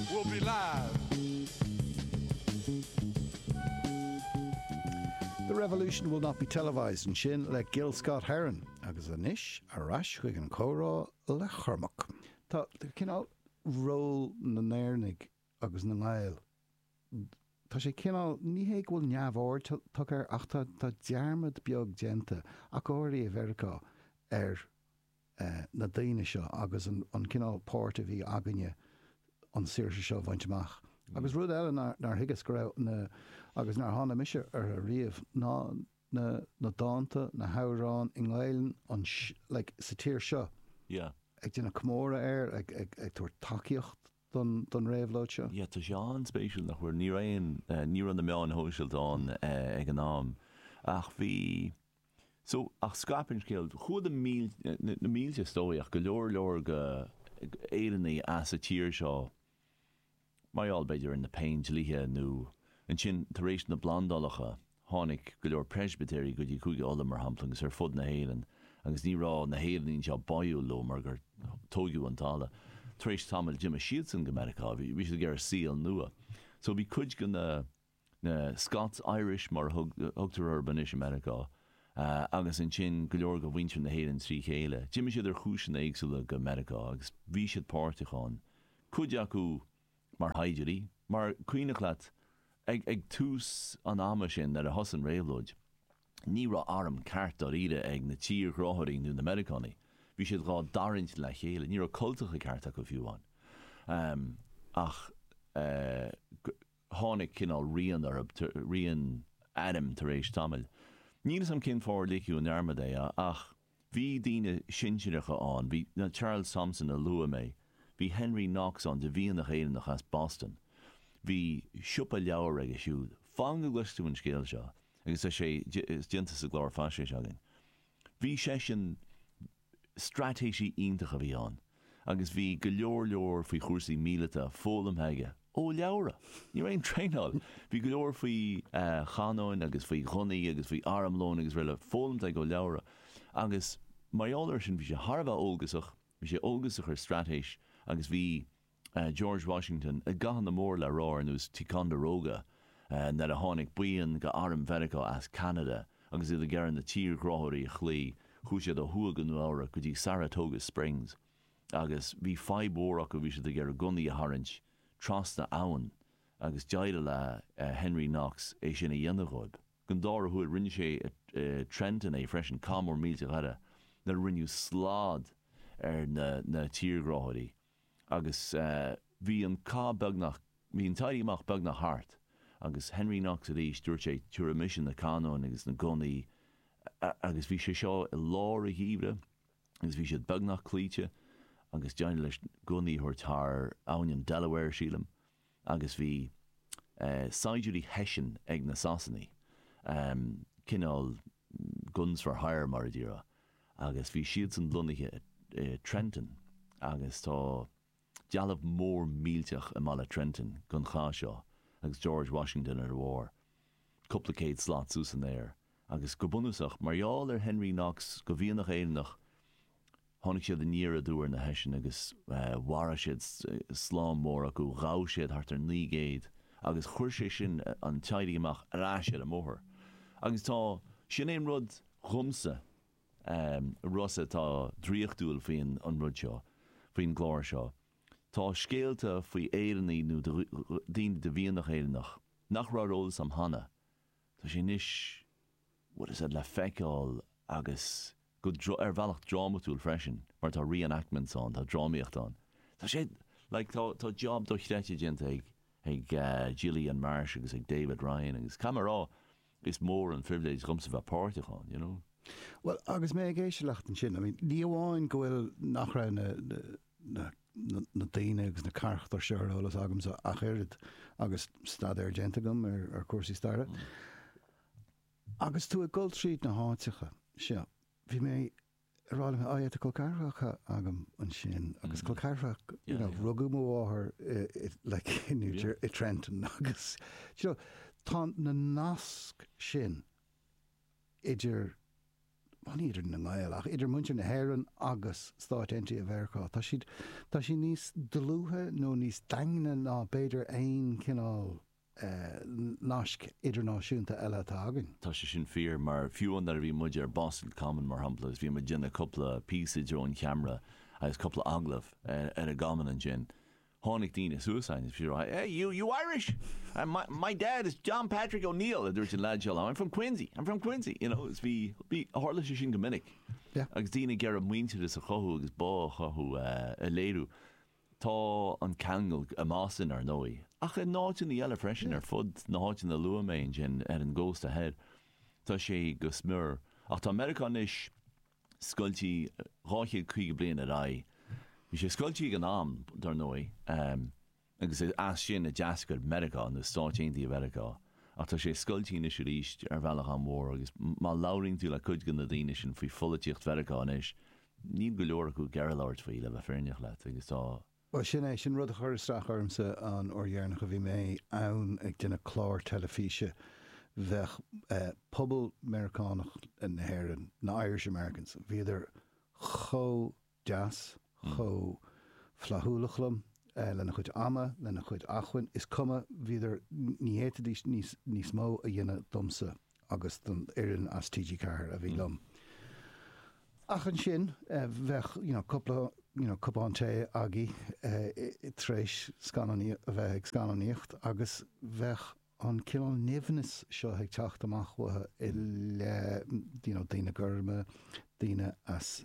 will be live. The revolution will not be televised in sin le Gil Scott Heron agus anish a rash chuig an chórá le chormach. Tá cinál ról na nairnig agus na ngail. Tá sé cinál ní hé bhfuil neamhór tucar ach tá dearmad beag genta ach óirí a bhericá na daine seo agus an cinál páirt a bhí aganne an saoirse seo bhaintteach. Agus rud eile nar higas go raibh agus nar hána mise ar a riamh na dáanta na hárán in Ghaeillen an sa tír seo. Yeah. Ag duna cmóra ag tuair takeíocht don réamhlóid seo. Yeah, tá seán spéisiúil nach chuir ní an na meán hóisiil dán ag an nám. Ach bhí... So, ach scapin scéil, chud na mílte stóiach go leor go éireannaí as a tír seo maiall beidir in na peint lithe nó an sin taréis na blandálacha tháinig go leor presbytérí go dtí chuige olamar hamplangus ar fud na héilean agus ní rá na héileanín seo baú lomar gur tógiú an tála taréis tamil Jimmy Shields go America bhí sé gur síl nua. So bhí cuid go na Scots-Irish mar thugtar urbanis America agus an sin go leor go bhaintear na héilean trí chéile. Jimmy siad ar chúis na éagsúla go America agus bhí siad páirteáin. Cuid acu mar haidirí, mar cuineach leat ag tús an ama sin ar a hosan réalóid. Ní rá arm ceart ar ide ag na tír gráthairí nú na Americaní. Bhí siad rá darint le chéile, ní rá cultacha ceart go fiúháin. Ach tháinig cinál rian Adam tar éis tamil. Ní sam cin fór liciú an armadé ach bhí díine sinseiricha an, bhí na Charles Thompson a lua mé, bhí Henry Knox an de bhíon nach éile nach as Boston. Bhí siúpa leabhar ag a siúd. Fang go gluistú an scéil seo, agus sé is dinta sa glár fáisé seagin. Bhí sé sin stratéisi iontacha bhí an, agus bhí go leor faoi chúrsaí míleta fólam heige. Ó leabhra, ní raon tréáil. Bhí go leor faoi chanáin agus faoi chonaí agus faoi aramlón agus riile fólam go leabhra. Agus maiálar sin bhí sé Harbh ógasach, bhí sé ógasach ar stratéis agus bhí George Washington a gahan na mór le ráir nús Ticonderoga na a tháinig buíon go aram Verica as Canada agus iad a gearan na tír gráthairí chlí chúisiad a thuagan ára go dtí Saratoga Springs agus bhí feibórach go bhí siad a gear a gunaí a tharint trasna ann agus deide le Henry Knox é sin a dhéanamhib. Gon dára chuid rinne sé Trenton é freisin cámór mílte gada na rinneú slád ar na tír gráthairí. Agus bhí an bhí an taidíach beg nach hart agus Henry Knox a ríéis dúirt sé túra mission na canón agus na gunaí agus bhí sé seo i lár a híbre agus bhí sé beg nach clíte agus deanna leis gunaí thuirtar ann Delaware sílam agus bhí Saidiúí heisin ag na Sasannaí cinál guns for hire mar a ddíra agus bhí siad san blunithe Trenton agus tá dealamh mór mílteach a mala Trenton gon chá seo agus George Washington ar bhór couplicate slot súsan éir agus go bunúsach marall ar Henry Knox go bhíon nach éanach tháinig siad a níar a dúir na heisin agus mhara siad slán mór acu rá siad thart ar 9 agus chuir sé sin an taidí amach ará siad a móthir agus tá sin éon rud chumsa Rosa tá dríochtúil faoin an rud seo faoin glár seo. Tá scéalta faoi éireannaí nó daoine de bhíon nach éireannach nach rárólas am hana. Tá sé níos le feiceáil agus go ar bhealach drámatúil freisin mar tá reenactments an, tá drámaíocht an. Tá sé tá job do chréite gent ag Gillian Marsh agus ag David Ryan agus camerará is mór an privilege chumsa bheith páirteáin, you know? Well, agus mé géisi lecht an sin. I mean, ní amháin go bhfuil nach raibh na daine agus na carcht ar seoirolalas agam sa achéirid agus stad ar gentagam ar cuasaí starra. Agus tú a Gold Street na háiticha seo. Bhí mé rála mé áiad a colcarfacha agam an sin agus colcarfach rugú mháthir i Trenton agus tá na nasc sin idir man idir na gáilach, idir muintir na Héireann agus Stáit Aontaithe Mheiriceá. Tá si níos dlúthe nó níos daingna ná beidir aon cinál nasc idirnáisiúnta eile tá agan. Tá sé sin fear mar fiúan ar bhí muidir Boston Common mar hampla, bhí mu gin a coppla písaid ón camera agus coppla aglah ar a gaman an gin. Hánig dína suicide if you're right. Hey, you Irish? My dad is John Patrick O'Neill. There's a lad I'm from Quincy. You know, it's be hartla sin gomininic. Yeah. Agus dína ger a muintir is a chohu agus bá chohu a léirú. Tá an cangel a másin ar nói. Ach a náit in the eile freisin ar fud náit in the lua main gin ar an ghost ahead. Tá sé go smur. Ach tá American is sculti ráchiad chuig blian a rai. Bhí sé sculti gan am dar nói. Agus as sin a jascar America an na Stáit Aontaithe Mheiriceá. Ach tá sé sculti is ríist ar bhealach an mór agus má lauring tú le chuid gan na daine sin faoi follatíocht Mheiriceá is. Ní go leor acu gearláirt faoi le bheith fearneach le agus tá. Well, sin rud a chuirteach ormsa an orghearnach a bhí mé ann ag duna chlár telefíse bheith pobl Americánach in na Héireann, na Irish Americans, bhíidir cho jazz, cho flahúlachlam, lena chuid ama, lena chuid achhain, is cuma bhíidir níhétadís níos mó a dhéine domsa agus don éireann as TG Carr a bhí lom. Ach an sin, bheith, coppla cupán té agi tréis a bheith ag scanáníocht agus bheith an cinál nimhnas seo ag teacht amach wathe i le daoine gurma, daoine as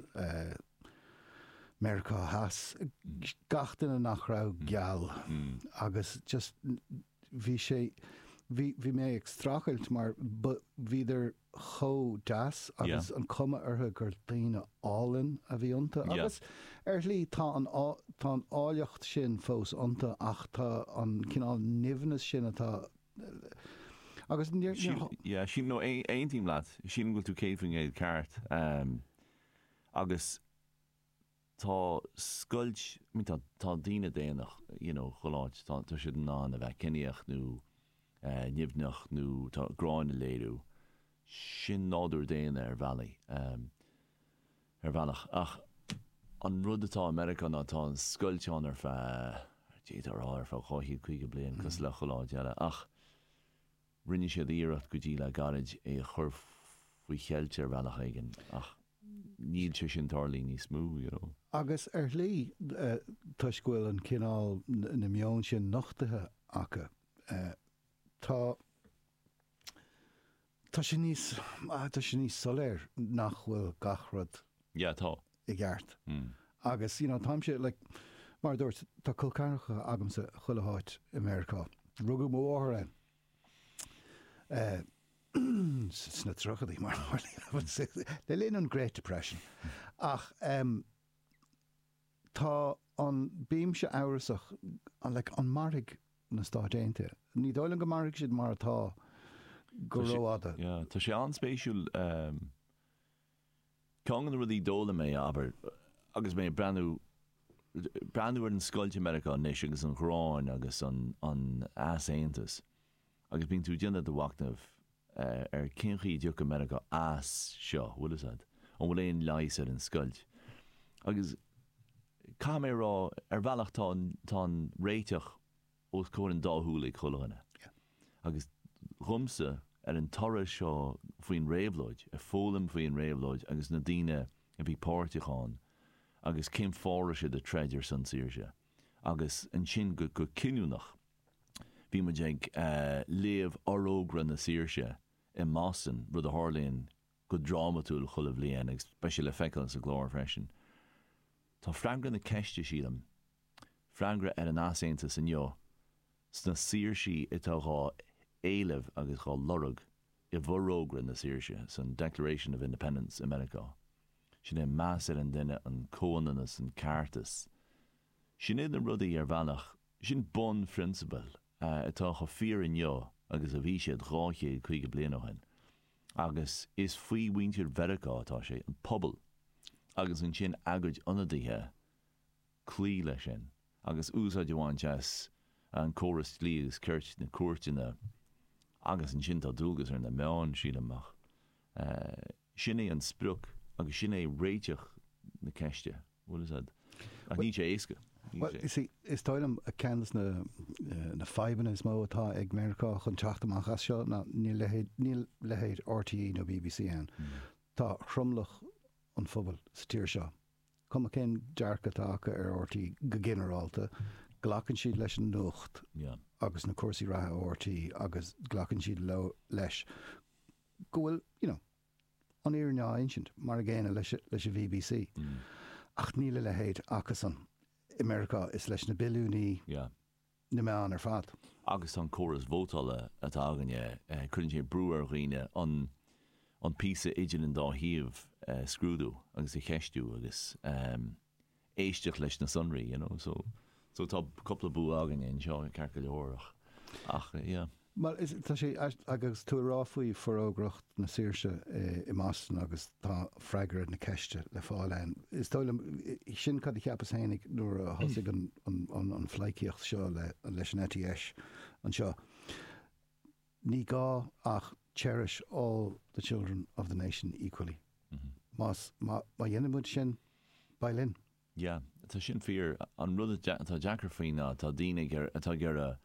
Mheiriceá has gachtainna nach rá geall agus just bhí sé bhí mé ag strachailt mar bhíidir cho das agus an cuma artha gur daoine álinn a bhí ionta agus lí tá an áilleacht sin fós ionta ach tá an cinál nimhnas sin atá agus sin nó aon tím leat sin go tú céifing éad ceart agus tá scoilt tá daoine déanach choláid tá si ná a bheith cineach nó nimhnach nó tá gráin a léirú sin náidir déana ar bhealaí ar bhealach ach an rud atá America ná tá an scoilteán ar ar fá choithíad chuige blian cos le choláid eile ach rinne sé íirecht go dtí le garid é chur faoi cheilte ar bhealach aigen ach níl sé sin tarlí ní smú agus lí tuiscuil an cinál na meán sin nachtathe acha Tá sin níos soléir nach bhfuil gachrad tá i gceart. Agus táim sé mar dúirt tá culcaircha agamsa chuileáid Americá. Rugú mórthain sna trochadaí mar le léon an Great Depression. Ach tá an bíimse áirasach an marigh na Stáit Aontaithe. Ní dóilm go marigh siad mar atá go róáda. Tá sé anspéisiúil ceann an rudí dóla mé aber agus mé breanú ar an scoilte America níos agus an chráin agus an as Aontas agus bíonn tú déanana do bhachtnamh ar cinchaí deoch America as seo bhfuil is an bhfuil éon leis ar an scoilt agus cá mé rá ar bhealach tá an réiteach os cóir an dáthúla chulaghana agus rumsa ar an torra seo faoin réabhlóid a fólam faoin réabhlóid agus na daoine a bhí páirteáin agus cin fára sé de treidir san síirse agus an sin go cinúnach bhí mu ag léamh orógra na síirse i Mástin rud a Harlaíonn go drámatúil chulah líon ag speisial effectal sa glór freisin. Tá freangra na ceiste sílam freangra ar an asénta san jo sna síirse itá gá éileh agus gá lorug i bhrógra na síirse san Declaration of Independence America. Sin é meas ar an duine an cónanas an cartas. Sin é an rudaí ar bhealach sin bon principle atá go fíor in jo agus a bhí siad ráché chuige blianachain. Agus is faoi bhaintear Mheiriceá atá sé an pobl agus an sin agad ionadaithe clí lei sin agus úsáid amháin teas an choras lí agus cuirt na cuairteanna agus an sin tá dúgus ar na meán siad amach sinné an spruk agus sinné réiteach na ceiste. What is that? A ní sé éasca. Well, you see, is táilm a ceannas na faiban is mó atá ag America chun teachtamach as seo na níl lehéad RTE nó BBC an. Tá chrumlach an phobal sa tír seo. Cum a cén dearcha tácha ar RTE go generalta, ghlachann siad leis an nuacht agus na cuasaí ratha RTE agus ghlachann siad leis go bhfuil, an iarná ancient mar a ggéine leis a BBC. Ach níl lehéad achas an America is leis na bilúní na meán ar fad. Agus an choras vótála atá aganne chun sé brúar riine an písa idir an dá híomh scrúdú agus I cheistú agus éisteach leis na sunraí, so tá coppla bú aganne in seo cearca leorach. Ach, Well, tá sé agus tú ráfuí forógracht na Saoirse I Maston agus tá freigrad na ceiste le fáilein. Is tóilm sin cad I cheappas hénig nuair a thosaigh an fleiciíocht seo leis an ETS an seo. Ní gá ach cherish all the children of the nation equally. Mas má dhéanamid sin bailin. Yeah, tá sin fear an rud tá Jackar faoine tá daine atá gur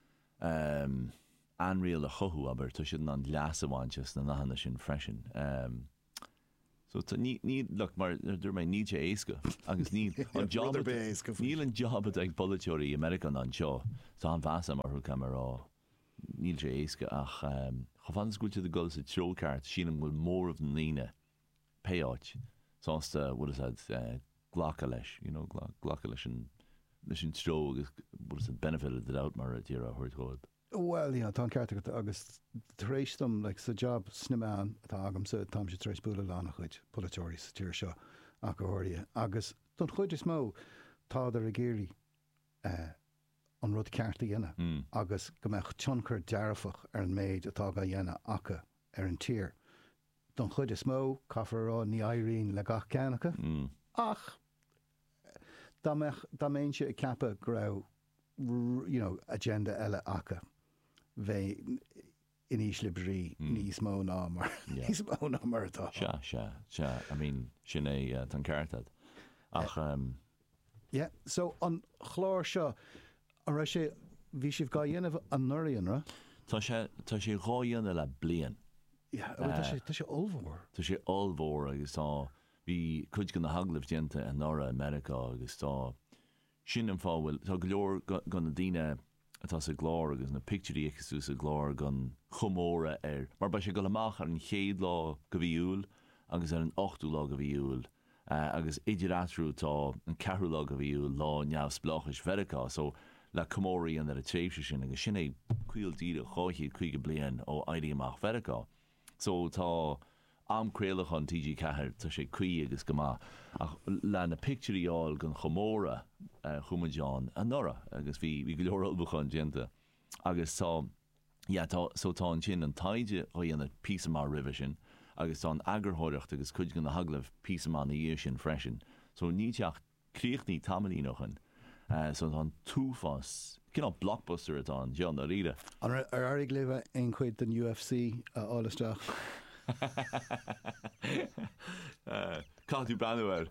anrial a chohu aber tu sin an leasahhaintes na nachhanna sin freisin. So ní look mar dur mé ní sé éasca agus ní an job níl an job ag politeorí American an seo tá an bhasa mar camerará níl sé éasca ach chofan sgúilte de gul sa trolcart sin an bhfuil mór of na líne payout sásta what is that ghlacha leis ghlacha leis an tro agus what is it benefit of the doubt mar a tíra a thuirtóid. Well, tá ceartta agus taréistom le sa job snimeán atá agam sa tam sé taréis búla lána chuid politeorí sa tíir seo a go háirithe. Agus don chuid is mó tá ar a géirí an rud ceartta dhéine agus go meach tionchar dearfach ar an méid atá ga dhéine acha ar an tír. Don chuid is mó cafarrá ní éiríonn le gach ceannacha. Ach, dá méon se I ceappa go raibh agenda eile acha. Bheith iníos librí níos mó ná mar níos mó ná mar atá. Se, I mean, sin é tan ceartad. Ach, yeah, so an chlár seo, a ra sé, bhí sibh gá dhéanamh an nuiríon, ra? Tá sé gá dhéanamh le blian. Yeah, tá sé olmhór. Tá sé olmhór agus tá bhí cuid go na haglah dianta an nára America agus tá sin an fáhfuil tá go leor gan na daine atá sa glár agus na picturí échasú sa glár gan chomóra mar ba sé go amach ar an chéad lá go bhíúil agus ar an 8ú lá go bhíúil agus idir atrú tá an 4ú lá go bhíúil lá neamh splachas Verica so le chomóraí an ar a tréimhse sin agus sin é cuiil díad a cháithíad chuige blian ó éirí amach Verica so tá amcréalach an TG Cahir tá sé cuí agus go maith ach le na picturíáil gan chomóra chumaidán an nora agus bhí go leor olbachan dianta agus tá an sin an taide chuí an písamá ribh sin agus tá an agurthóireacht agus chuid gan na haglah písamá na dhé sin freisin so níteach críochnaí tamilí nachan so an túfas cin blockbuster atá an John a riide. Ar airigh libh ein chuid den UFC álasteach. Cáú breanúir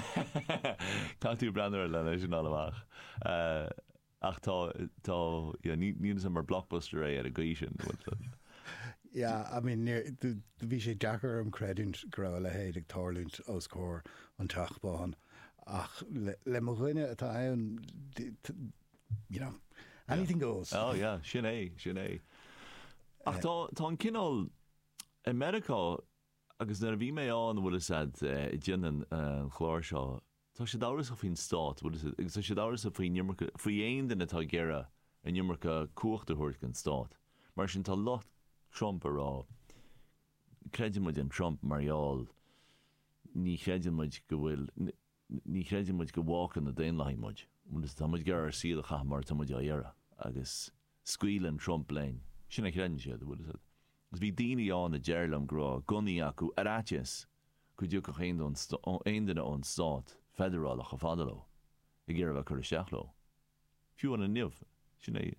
le sin amach ach tá ní sem mar blockbuster é ar a gí sin. Yeah, I mean, bhí sé deachar an creidúint go le héad ag tarlúnt os cór an teachbáin ach le mo ghuiine atá ann anything goes. Oh yeah, sin é. Ach tá an cinál America agus nar bhí mé an bhfuil sad I dhéanaan chláir seo tá sé dáras a faoin stát agus tá sé dáras a faoin faoi aon den atá gcéire an nimmarcha cuachta thuirt an stát mar sin tá lot Trump ará creidir muid an Trump marall ní creidir muid go bhfuil ní creidir muid go bhácan na déon leimmuid tá muid gar síl a chamar tá muid a dhéire agus scuil an Trump lein sin a chreidir siad bhfuil sad. Gus bhí daoine an na deirlam grá gunaí acu aráteas go dú go aon ón stát federal a go fadaló I ggéirbh chu isteachló. Fiú an nimh sin é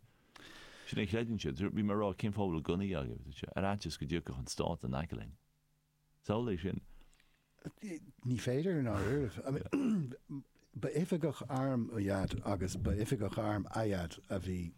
chreidir siad bhí mar rá cin fábhfuil gunaí agah aráteas go dú go an stát an aiceléin. Saola sin. Ní féidir ná ba ifigach arm a iad agus ba ifigach arm a iad a bhí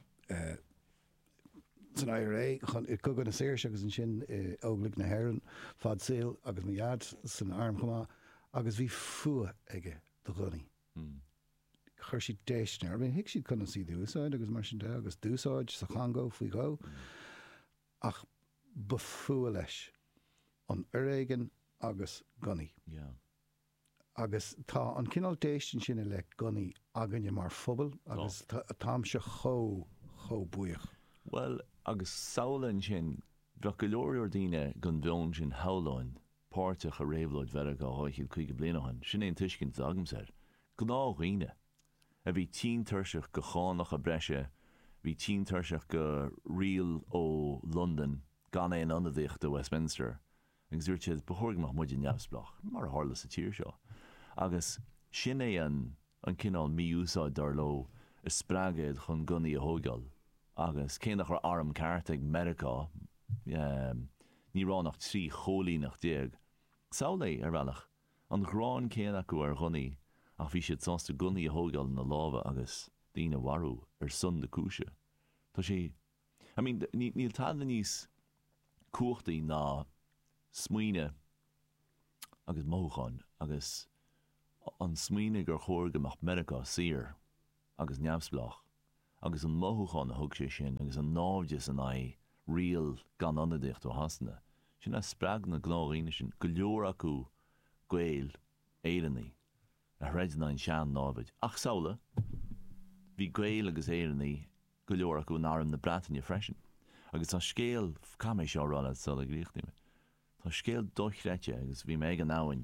san IRA chun go na séir agus an sin óglaigh na hhéireann fad síl agus na iad san arm chumá agus bhí fua aige do ghunaí. Chuir si déisne, ar hiic siad chuna sí dúsáid agus mar sin agus dúsáid sa Congo faoi go ach ba fua leis an uréigen agus gunaí. Agus tá an cinál déistin sinna le gunaí aganne mar phobal agus tám se cho buíoch. Well, agus saolann sin bhra go leor daoine gon bheonn sin haáin páirteach a réhlóid bhera go háithil chuig go blianahan, sin éon tuiscint agam sair. Gnághine a bhí tí tuirseach go chánach a breise, bhí tí tuirseach go rial ó London gan éon anadíocht do Westminster, agus dúirt siad bethórgamach muid in neamsblach, mar a hála sa tíir seo. Agus sin é an cinál míúsáid dar lo is sprágéad chun gunaí a hógáil. Agus céannach ar arm ceart ag America, ní ránach trí cholí nach déag. Saola ar bhealach, an ghrán céannach go ar gunaí ach bhí siad sásta gunaí a hógáil na lábha agus daoine warú ar sun de cúise. Tá sé, níl tála níos cuachtaí ná smuoine agus móchan agus an smuoine gur chóirgamach America sír agus neamsblach agus an móchan a thug sé sin agus an náide san é rial gan anadíocht ó hasanna. Sin a sprág na gnághine sin go leor acu ghail éireannaí a hreideanna an sean nábhaid. Ach saola, bhí ghail agus éireannaí go leor acu náram na Bretagne freisin. Agus tá scéal camé seo rála saola gríochtaime. Tá scéal dóchreite agus bhí mé an áhain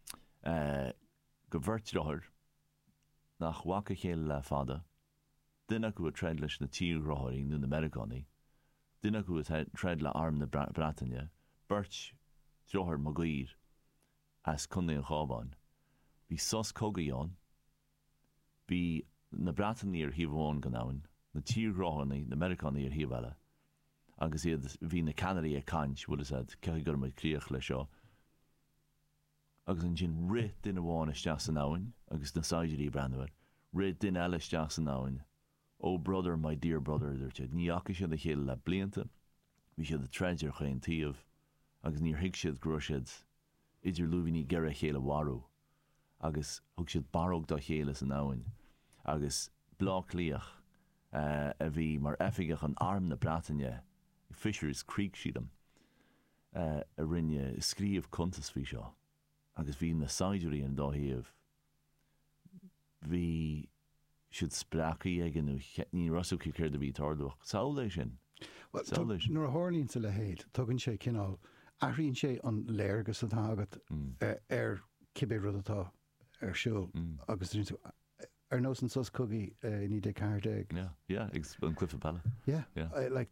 go bhirtráthir nach wacha chéile le fada, duine go treid leis na tíorráirí nó na Americaní, duine go treid le arm na Bretagne, beirt drothir mo gaoir as chundaí an chábáin. Bhí sos cogaíán, bhí na Bretaní ar híomháin gan áhain, na tíorráirí na Americaní ar híomhheile, agus iad bhí na Canarí a caint bhfuil is ceithigh gur muid críoch le seo. Agus an sin rit duine bháin isteach san áhain, agus na Sáidirí brandhfuir, rit duine eile isteach san áhain. Oh brother, my dear brother, dúirte, ní aca siad a chéile le blianta, bhí siad a treidir chuin tíomh, agus níor hiic siad gro siad idir luhíní geire chéile warú, agus thug siad baróg do chéile san áhain, agus blách líoch a bhí mar efigach an arm na Bretagne, Fisher's Creek siadam, a rinne scríomh contas fhí seo, agus bhí na Sáidirí an dóthaíomh, bhí siad sprácaí ag an ní rasú céir de bhí tardúach. Saola sin. Nuair a tharlíonn sa le héad, tugann sé cinál, aithríonn sé an léirgus atá agat ar cibé rud atá ar siúil, agus ar nó an sos cogaí ní de cairdeag. Yeah, an Clifford Pala. Yeah, like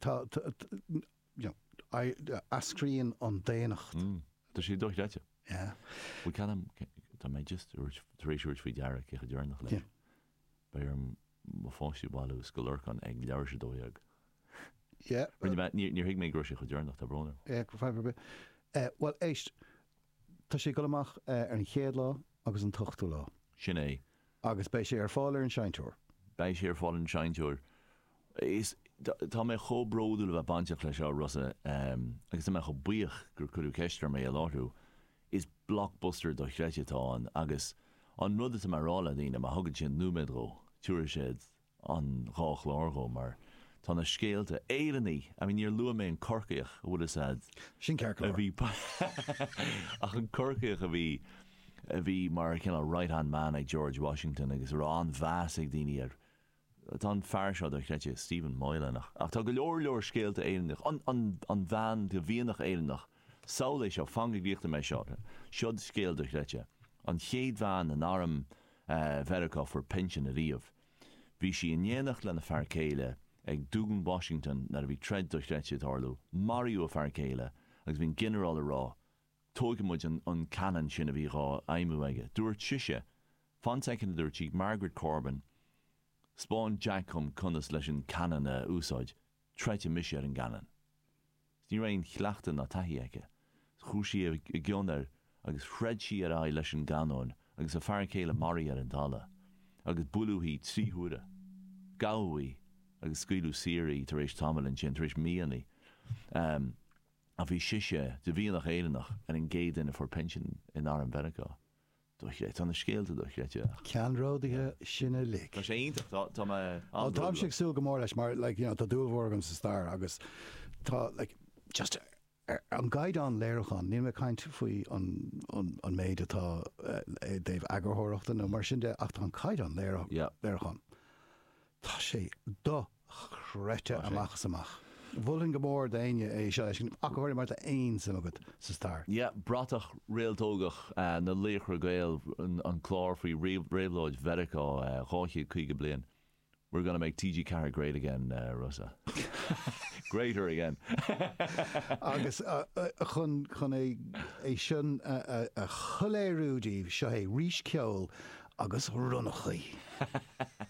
ascríonn an déanacht. Tá sé dóchreite. Yeah. We can tá mé just taréisúirt fao deara ché a dearnach le. Beir má fáisiú bhú scolarchan ag leabhar sé dóag. Yeah. Níor hiic mé groisi chu dearnach tá brona. Go fáibh well, éist, tá sé go amach ar an chéad lá agus an tuchtú lá. Sin é. Agus bei sé ar fáil ar an seinteoir. Bei sé ar fáil an seinteoir. Tá mé chobródú le bheith banteach le seo rosa, agus tá mé cho buíoch gur chuú ceistar mé a láthrú, is blockbuster do chreitetá agus an rud a marrála daoine a thugad sin núméadró, túir siad an rách láró, mar tá na scéalta éireannaí, níor lua mé an corcaíoch bhfuil is sin cearcla. Ach an corcaíoch a bhí mar cinál right-hand man ag George Washington agus rá an bheas ag daoine ar tá an fear seo do chreite Stephen Moylan ach tá go leor scéalta éireannach an bhean go bhíonach éireannach saola seo fangaíochta mé seo siod scéal do chreite an chéad bhean an arm Verica for pension a riamh. Bhí si in dhéanach le na fear céile ag dúgan Washington nar a bhí treid do chreite tarlú Mario a fear céile agus bhín general a rá tógamid an canan sin a bhí rá aimimú aige. Dúirt siise, fan second dúirt si Margaret Corbyn, spáin Jack chum conas leis an canan a úsáid, treite mis ar an ganan. Ní raon chleachta na taithí aige. chúsí a gcionar agus shred sí ar a leis an ganón agus a fear céile marí ar an tala agus bulúhí tríúra gaí agus scuilú síí tar éis tamil an sin tar éis míanaí a bhí siise de bhí nach éilenach ar an géad in for pension in ar an Benacha. Dúchréit an na scéalta dúchréite. Cean ródaithe sinna lig. Tá sé ionach tá Tá sé súil go mór leis mar tá dúlhórgam sa star agus tá just an gaiid an léirechan ní me caiint faoi an méid atá déobh agurthireachta nó mar sin de ach tá an caiid an léirechan. Tá sé do chreite amachchas amach. Bhfuiln go mór daine é seo acuir mar aon san agad sa star. Ja, bratach réaltógach na léchra gael an chlár faoi réabhlóid Verica cháiche chuige blian. We're going to make TG Carr great again, Rosa. Greater again. Agus chun é sin a choléirúdíh seo é ríis ceol agus runnachaí.